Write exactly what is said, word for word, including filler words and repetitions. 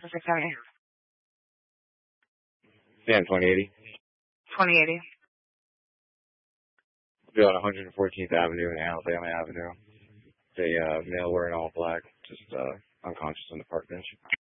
six seventy. Sam, twenty eighty. twenty eighty. Be on one fourteenth Avenue and Alabama Avenue. The uh, male wearing all black, just uh, unconscious on the park bench.